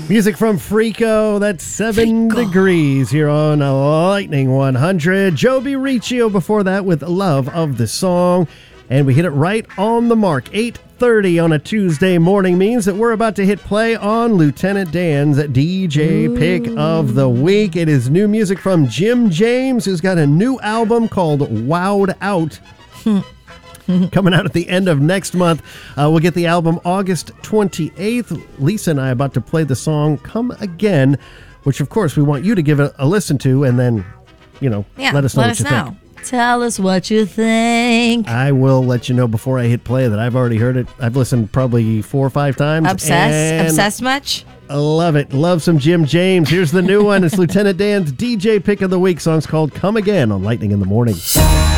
Music from Frico, that's 7 degrees here on Lightning 100. Joby Riccio before that with Love of the Song. And we hit it right on the mark. 8:30 on a Tuesday morning means that we're about to hit play on Lieutenant Dan's DJ Pick of the Week. It is new music from Jim James, who's got a new album called Wowed Out. Coming out at the end of next month. We'll get the album August 28th. Lisa and I are about to play the song Come Again, which, of course, we want you to give it a listen to and then, let us know what you think. Tell us what you think. I will let you know before I hit play that I've already heard it. I've listened probably 4 or 5 times. Obsessed much? I love it. Love some Jim James. Here's the new one. It's Lieutenant Dan's DJ Pick of the Week. Song's called Come Again on Lightning in the Morning.